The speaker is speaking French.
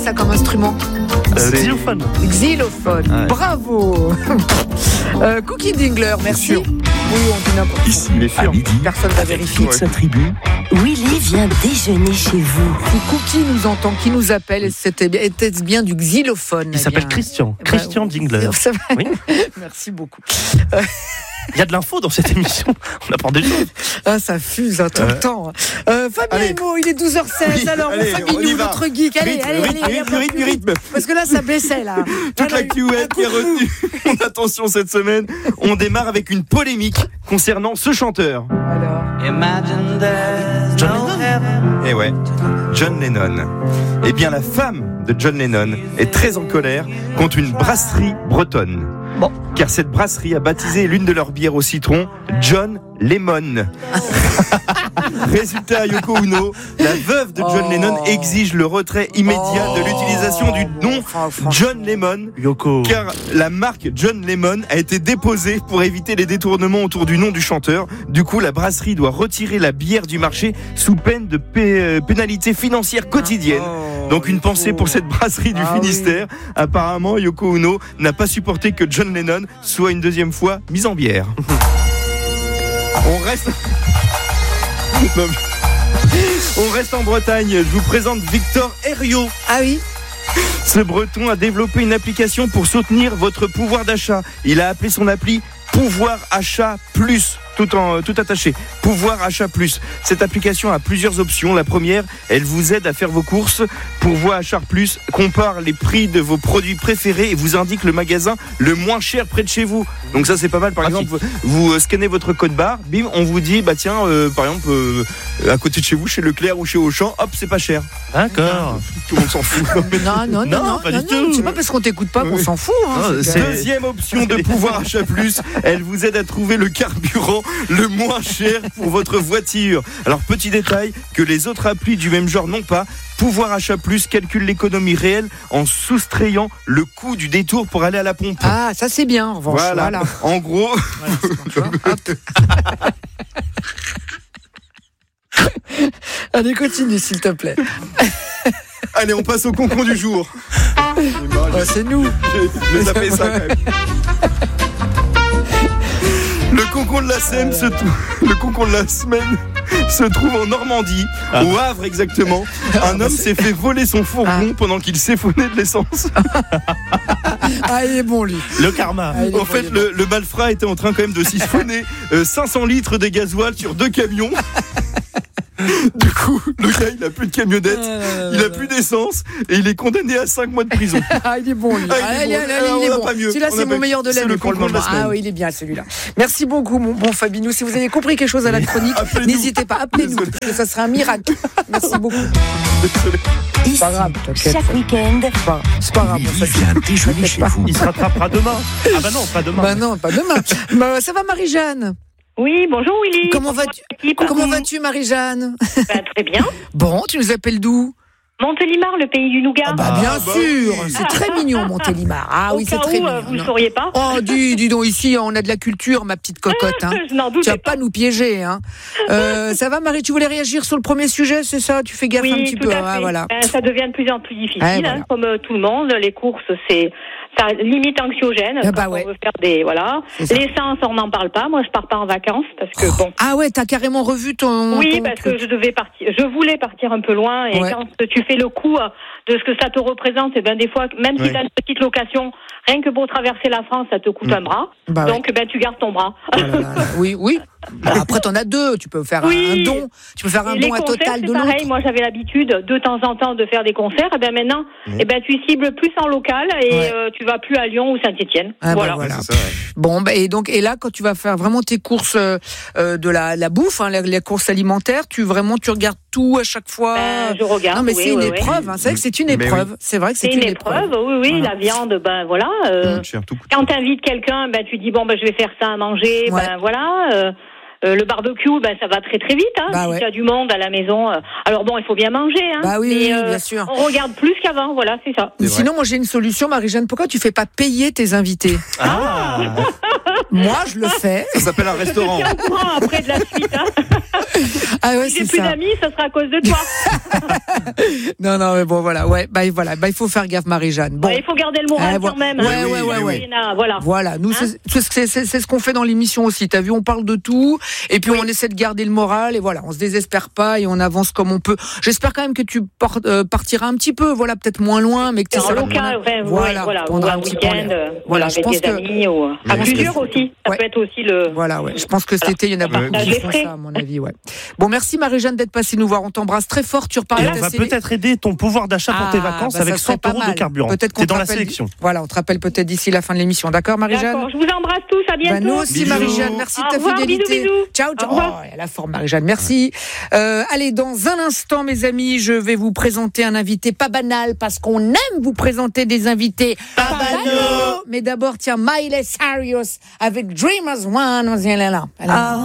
ça comme instrument? Xylophone. Xylophone. Ouais. Bravo. Cookie Dingler, merci. Oui, on dit n'importe quoi. Ici, les À midi, Personne ne va vérifier. toute sa tribu, Willy vient déjeuner chez vous. Si Cookie nous entend, qui nous appelle, était-ce bien du xylophone? Il s'appelle Christian. Christian Dingler. Ça va. Oui. Merci beaucoup. Il y a de l'info dans cette émission. On apprend des choses. Ah, ça fuse tout le temps. Fabien Allez. Emo, il est 12h16. Oui, alors, allez, mon on y Fabinou, va. notre geek. Allez, rythme. Parce que là, ça baissait, là. Toute l'actu web qui est retenue. Attention, cette semaine, on démarre avec une polémique concernant ce chanteur. Alors. John Lennon. Eh ouais, John Lennon. Eh bien, la femme de John Lennon est très en colère contre une brasserie bretonne. Bon. Car cette brasserie a baptisé l'une de leurs bières au citron John Lemon. Résultat, Yoko Ono, la veuve de John Lennon exige le retrait immédiat de l'utilisation du nom John Lemon. Yoko. Car la marque John Lemon a été déposée pour éviter les détournements autour du nom du chanteur. Du coup, la brasserie doit retirer la bière du marché sous peine de pénalité financière quotidienne. Donc une pensée pour cette brasserie du Finistère. Oui. Apparemment, Yoko Ono n'a pas supporté que John Lennon soit une deuxième fois mis en bière. On reste en Bretagne. Je vous présente Victor Herriot. Ah oui. Ce Breton a développé une application pour soutenir votre pouvoir d'achat. Il a appelé son appli Pouvoir Achat Plus. Tout attaché. Pouvoir Achat Plus. Cette application a plusieurs options. La première, elle vous aide à faire vos courses. Pouvoir Achat Plus compare les prix de vos produits préférés et vous indique le magasin le moins cher près de chez vous. Donc ça, c'est pas mal. Par exemple, vous scannez votre code barre, bim, on vous dit, bah tiens, par exemple, à côté de chez vous, chez Leclerc ou chez Auchan, hop, c'est pas cher. D'accord. Tout le monde s'en fout. Non, pas du tout. C'est pas parce qu'on t'écoute pas qu'on s'en fout. Hein. Non, c'est- Deuxième option de Pouvoir Achat Plus, elle vous aide à trouver le carburant le moins cher pour votre voiture. Alors petit détail que les autres applis du même genre n'ont pas, Pouvoir Achat Plus calcule l'économie réelle en soustrayant le coût du détour pour aller à la pompe. Ah, ça c'est bien, en revanche. Voilà. En gros, Allez, continue s'il te plaît. allez, on passe au concon du jour. C'est nous. J'ai zappé ça quand même. Le concon de la semaine se trouve en Normandie, au Havre exactement. Un homme s'est fait voler son fourgon pendant qu'il siphonnait de l'essence. Ah, il est bon lui. Le karma. Ah, En fait, le malfrat était en train quand même de siphonner 500 litres de gasoil sur 2 camions. Du coup, le gars, il a plus de camionnette, il a plus d'essence et il est condamné à 5 mois de prison. Ah, il est bon lui. Ah, il est bon. Il est On n'a bon. pas mieux. Celui-là, On c'est n'a mon pas- meilleur de c'est l'année le pour le concon de la moment. semaine. Ah oui, il est bien celui-là. Merci beaucoup, mon bon Fabinou. Si vous avez compris quelque chose à la chronique, Appelez-nous. n'hésitez pas, appelez-nous. Désolé. Parce que ça sera un miracle. Merci beaucoup. Ici, Pas grave, t'inquiète. chaque week-end, C'est pas grave. Willy vient déjeuner chez vous. Il se rattrapera demain. Ah bah non, pas demain. Bah non, pas demain. Bah, ça va, Marie-Jeanne? Oui, bonjour Willy. Comment vas-tu, Marie-Jeanne? Très bien. Bon, tu nous appelles d'où? Montélimar, le pays du nougat. Bien sûr, c'est très mignon, Montélimar. Ah Au oui, c'est cas très où, mignon. vous ne non. sauriez pas. Oh, dis donc, ici, on a de la culture, ma petite cocotte. Hein. Je n'en Tu doutais vas pas nous piéger. Hein. Ça va, Marie, tu voulais réagir sur le premier sujet, c'est ça? Tu fais gaffe Oui, un petit tout peu. à Ah, fait. voilà. Ça devient de plus en plus difficile, Ouais, voilà. comme tout le monde. Les courses, ça limite anxiogène. Ah bah quand ouais. on veut faire des C'est ça. L'essence, on n'en parle pas. Moi, je pars pas en vacances parce que bon. Ah ouais, t'as carrément revu ton. Oui, ton parce truc. que je voulais partir un peu loin et Ouais. quand tu fais le coup de ce que ça te représente, et ben des fois, même si tu as une petite location, rien que pour traverser la France, ça te coûte un bras. Bah ouais. Donc, tu gardes ton bras. Oh là là. Oui. Bah, après, t'en as deux. Tu peux faire un don. Tu peux faire un Et don les à concerts, Total c'est de pareil. l'autre. Moi, j'avais l'habitude de temps en temps de faire des concerts. Et bien maintenant, tu cibles plus en local et Ouais. tu vas plus à Lyon ou Saint-Étienne. Ah, bah, voilà. voilà. C'est ça, ouais. Bon, et là, quand tu vas faire vraiment tes courses de la bouffe, hein, les courses alimentaires, tu regardes tout à chaque fois. Je regarde. Non, mais oui, c'est une oui, épreuve. Hein. C'est vrai que c'est une Mais épreuve. oui. C'est vrai que C'est une épreuve. Oui. Voilà. La viande, voilà. Cher, tout coûte. Quand tu invites quelqu'un, tu dis je vais faire ça à manger. Ouais. Voilà. Le barbecue, ça va très très vite. Hein, Bah si ouais. tu as du monde à la maison. Alors bon, il faut bien manger. Hein, Bah oui, mais, oui, bien sûr. On regarde plus qu'avant. Voilà, c'est ça. Sinon, moi, j'ai une solution, Marie-Jeanne. Pourquoi tu fais pas payer tes invités? Moi, je le fais. Ça s'appelle un restaurant. Tiens au courant après de la suite. Hein. Ah ouais, Si j'ai c'est plus ça. d'amis, ça sera à cause de toi. Non, mais bon, voilà. Ouais, voilà. Il faut faire gaffe, Marie-Jeanne. Bon. Ouais, il faut garder le moral quand même. Ouais. Voilà. Voilà, nous, Hein c'est ce qu'on fait dans l'émission aussi. T'as vu, on parle de tout, et puis on essaie de garder le moral, et voilà, on se désespère pas, et on avance comme on peut. J'espère quand même que tu partiras un petit peu, voilà, peut-être moins loin, mais que tu en local, voilà, ou un week-end, voilà, je avec pense des amis, ou à plusieurs aussi. Ça peut être aussi le. Voilà, ouais. Je pense que cet été, il y en a beaucoup qui font ça, à mon avis, ouais. Bon, merci Marie-Jeanne d'être passée nous voir. On t'embrasse très fort. Tu reparles. Et on va peut-être aider ton pouvoir d'achat pour tes vacances avec 100 € de carburant. T'es dans la sélection. Voilà, on te rappelle peut-être d'ici la fin de l'émission. D'accord, Marie-Jeanne? D'accord, je vous embrasse tous, à bientôt. Nous aussi, Marie-Jeanne, merci de ta fidélité. Bisous. Ciao. Oh, elle a la forme, Marie-Jeanne, merci. Allez, dans un instant, mes amis, je vais vous présenter un invité pas banal, parce qu'on aime vous présenter des invités pas banaux. Mais d'abord, tiens, Miley Cyrus avec Dreamers One. Elle est là.